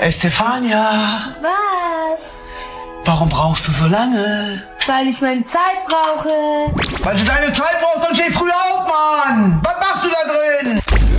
Stefania, Was? warum brauchst du so lange? Weil ich meine Zeit brauche. Weil du deine Zeit brauchst und steh früh auf, Mann! Was